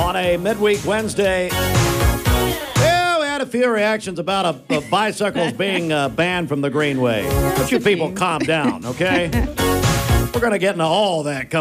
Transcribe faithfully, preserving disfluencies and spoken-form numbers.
on a midweek Wednesday. Well, we had a few reactions about a, a bicycles being uh, banned from the Greenway. But you people calm down, okay? We're going to get into all that coming